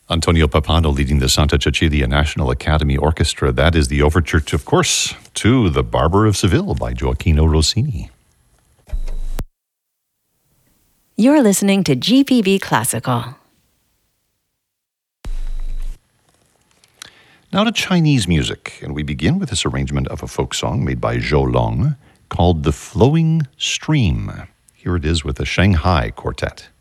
Antonio Pappano leading the Santa Cecilia National Academy Orchestra. That is the overture, of course, to The Barber of Seville by Gioacchino Rossini. You're listening to GPB Classical. Now to Chinese music, and we begin with this arrangement of a folk song made by Zhou Long called The Flowing Stream. Here it is with the Shanghai Quartet.